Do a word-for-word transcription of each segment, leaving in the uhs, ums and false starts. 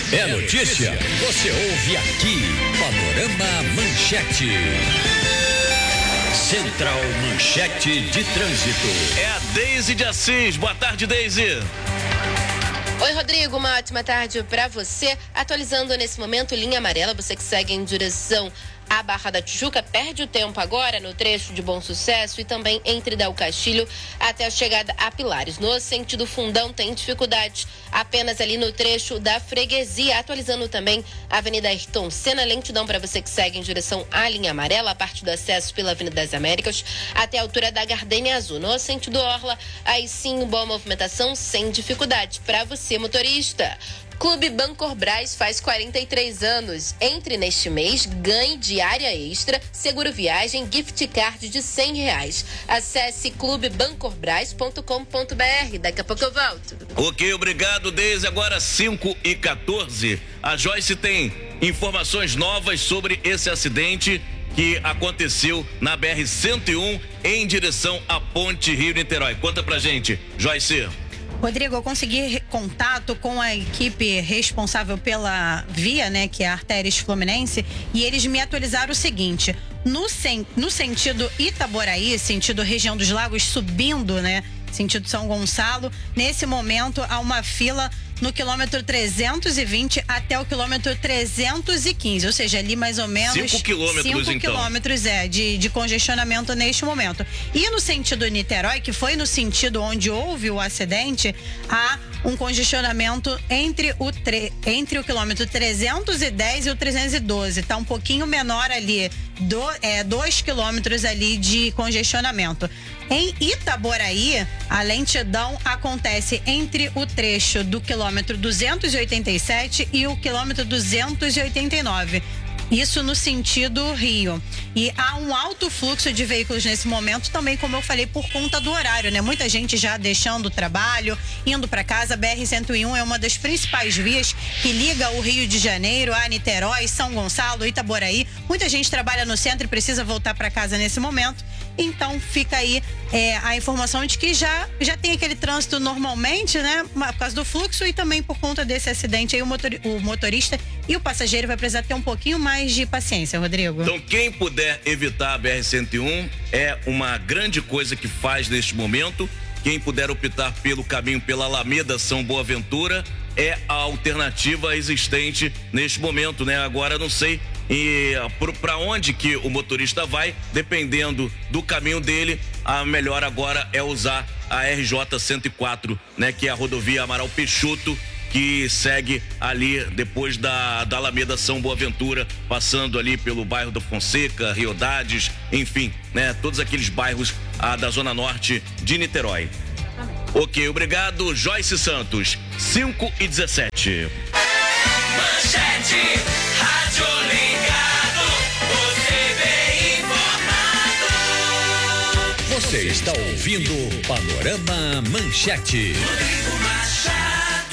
É notícia, você ouve aqui. Panorama Manchete. Central Manchete de Trânsito. É a Deise de Assis. Boa tarde, Deise. Oi, Rodrigo, uma ótima tarde para você. Atualizando nesse momento, linha amarela, você que segue em direção à Barra da Tijuca, perde o tempo agora no trecho de Bom Sucesso e também entre Del Castilho até a chegada a Pilares. No sentido Fundão tem dificuldade apenas ali no trecho da Freguesia. Atualizando também a Avenida Ayrton Senna, lentidão para você que segue em direção à linha amarela, a parte do acesso pela Avenida das Américas até a altura da Gardênia Azul. No sentido Orla, aí sim, boa movimentação sem dificuldade para você, motorista. Clube Bancorbras faz quarenta e três anos. Entre neste mês, ganhe diária extra, seguro viagem, gift card de cem reais. Acesse clube bancorbras ponto com ponto br. Daqui a pouco eu volto. Ok, obrigado, Deise. Agora cinco e quatorze. A Joyce tem informações novas sobre esse acidente que aconteceu na B R cento e um em direção à Ponte Rio-Niterói. Conta pra gente, Joyce. Rodrigo, eu consegui contato com a equipe responsável pela via, né, que é a Artérias Fluminense, e eles me atualizaram o seguinte: no, sen, no sentido Itaboraí, sentido região dos Lagos, subindo, né, sentido São Gonçalo, nesse momento há uma fila no quilômetro trezentos e vinte até o quilômetro trezentos e quinze, ou seja, ali mais ou menos cinco quilômetros, cinco então. quilômetros é, de, de congestionamento neste momento. E no sentido Niterói, que foi no sentido onde houve o acidente, há um congestionamento entre o, tre, entre o quilômetro trezentos e dez e o trezentos e doze. Está um pouquinho menor ali, do, é, dois quilômetros ali de congestionamento. Em Itaboraí, a lentidão acontece entre o trecho do quilômetro duzentos e oitenta e sete e o quilômetro duzentos e oitenta e nove. Isso no sentido Rio. E há um alto fluxo de veículos nesse momento também, como eu falei, por conta do horário, né? Muita gente já deixando o trabalho, indo para casa. A B R cento e um é uma das principais vias que liga o Rio de Janeiro a Niterói, São Gonçalo, Itaboraí. Muita gente trabalha no centro e precisa voltar para casa nesse momento. Então fica aí é, a informação de que já, já tem aquele trânsito normalmente, né? Por causa do fluxo e também por conta desse acidente aí, o, motor, o motorista e o passageiro vai precisar ter um pouquinho mais de paciência, Rodrigo. Então quem puder evitar a B R cento e um é uma grande coisa que faz neste momento. Quem puder optar pelo caminho pela Alameda São Boaventura é a alternativa existente neste momento, né? Agora não sei e para onde que o motorista vai, dependendo do caminho dele, a melhor agora é usar a R J cento e quatro, né? Que é a rodovia Amaral Peixoto, que segue ali depois da, da Alameda São Boaventura, passando ali pelo bairro da Fonseca, Riodades, enfim, né? Todos aqueles bairros ah, da Zona Norte de Niterói. Ok, obrigado, Joyce Santos. cinco e dezessete. Manchete, Rádio Ligado, você bem informado. Você está ouvindo Panorama Manchete. Rodrigo Machado.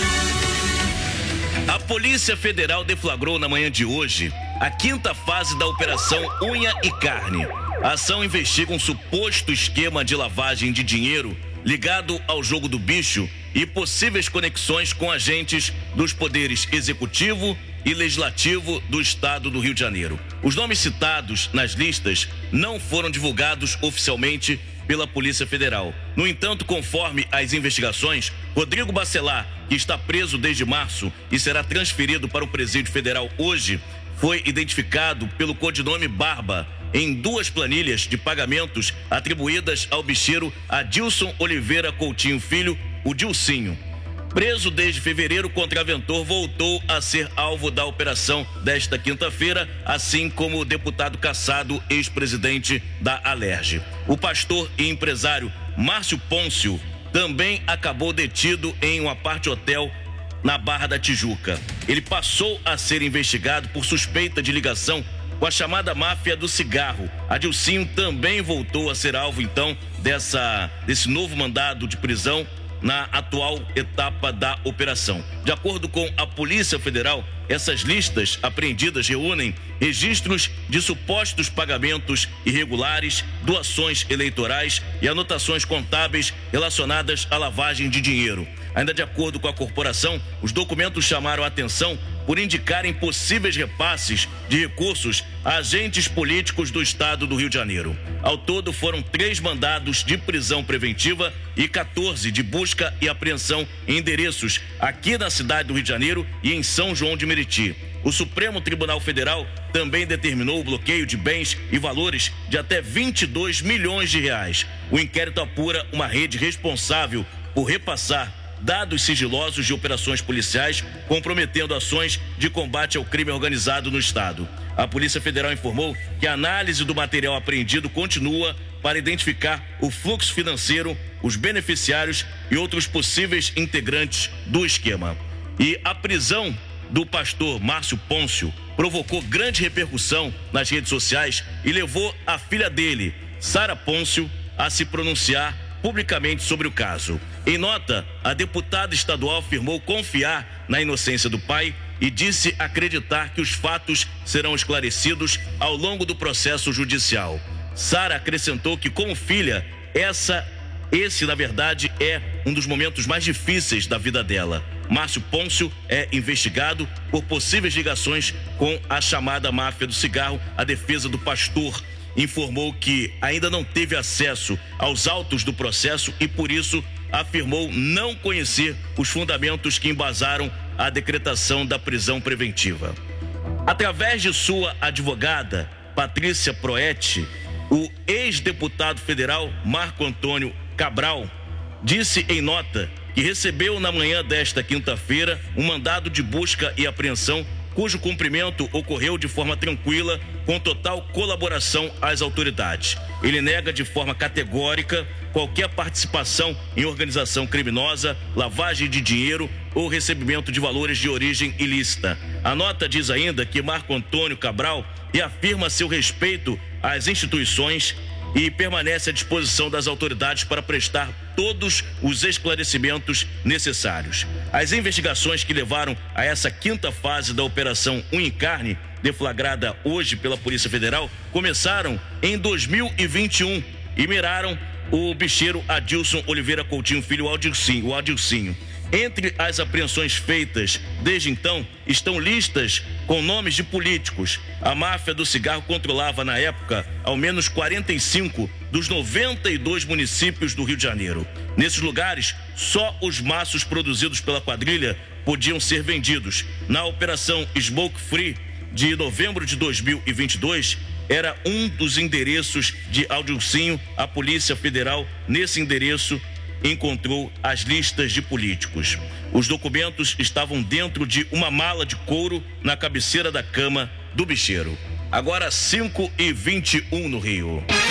A Polícia Federal deflagrou na manhã de hoje a quinta fase da Operação Unha e Carne. A ação investiga um suposto esquema de lavagem de dinheiro ligado ao jogo do bicho e possíveis conexões com agentes dos poderes executivo e legislativo do estado do Rio de Janeiro. Os nomes citados nas listas não foram divulgados oficialmente pela Polícia Federal. No entanto, conforme as investigações, Rodrigo Bacelar, que está preso desde março e será transferido para o Presídio Federal hoje, foi identificado pelo codinome Barba em duas planilhas de pagamentos atribuídas ao bicheiro Adilson Oliveira Coutinho Filho, o Dilcinho. Preso desde fevereiro, o contraventor voltou a ser alvo da operação desta quinta-feira, assim como o deputado cassado, ex-presidente da Alerj. O pastor e empresário Márcio Pôncio também acabou detido em um apart-hotel na Barra da Tijuca. Ele passou a ser investigado por suspeita de ligação com a chamada máfia do cigarro. Adilcinho também voltou a ser alvo, então, dessa, desse novo mandado de prisão na atual etapa da operação. De acordo com a Polícia Federal, essas listas apreendidas reúnem registros de supostos pagamentos irregulares, doações eleitorais e anotações contábeis relacionadas à lavagem de dinheiro. Ainda de acordo com a corporação, os documentos chamaram a atenção por indicarem possíveis repasses de recursos a agentes políticos do estado do Rio de Janeiro. Ao todo, foram três mandados de prisão preventiva e quatorze de busca e apreensão em endereços aqui na cidade do Rio de Janeiro e em São João de Meriti. O Supremo Tribunal Federal também determinou o bloqueio de bens e valores de até vinte e dois milhões de reais. O inquérito apura uma rede responsável por repassar dados sigilosos de operações policiais, comprometendo ações de combate ao crime organizado no estado. A Polícia Federal informou que a análise do material apreendido continua para identificar o fluxo financeiro, os beneficiários e outros possíveis integrantes do esquema. E a prisão do pastor Márcio Pôncio provocou grande repercussão nas redes sociais e levou a filha dele, Sara Pôncio, a se pronunciar publicamente sobre o caso. Em nota, a deputada estadual afirmou confiar na inocência do pai e disse acreditar que os fatos serão esclarecidos ao longo do processo judicial. Sara acrescentou que, como filha, essa, esse, na verdade, é um dos momentos mais difíceis da vida dela. Márcio Pôncio é investigado por possíveis ligações com a chamada máfia do cigarro. A defesa do pastor informou que ainda não teve acesso aos autos do processo e, por isso, afirmou não conhecer os fundamentos que embasaram a decretação da prisão preventiva. Através de sua advogada, Patrícia Proetti, o ex-deputado federal Marco Antônio Cabral disse em nota que recebeu na manhã desta quinta-feira um mandado de busca e apreensão cujo cumprimento ocorreu de forma tranquila, com total colaboração às autoridades. Ele nega de forma categórica qualquer participação em organização criminosa, lavagem de dinheiro ou recebimento de valores de origem ilícita. A nota diz ainda que Marco Antônio Cabral reafirma seu respeito às instituições e permanece à disposição das autoridades para prestar todos os esclarecimentos necessários. As investigações que levaram a essa quinta fase da Operação Unha e Carne, deflagrada hoje pela Polícia Federal, começaram em dois mil e vinte e um e miraram o bicheiro Adilson Oliveira Coutinho Filho, o Adilcinho, o Adilcinho. Entre as apreensões feitas desde então estão listas com nomes de políticos. A máfia do cigarro controlava na época ao menos quarenta e cinco dos noventa e dois municípios do Rio de Janeiro. Nesses lugares, só os maços produzidos pela quadrilha podiam ser vendidos. Na Operação Smoke Free de novembro de dois mil e vinte e dois, era um dos endereços de Adilcinho. A Polícia Federal, nesse endereço, encontrou as listas de políticos. Os documentos estavam dentro de uma mala de couro na cabeceira da cama do bicheiro. Agora cinco e vinte e um no Rio.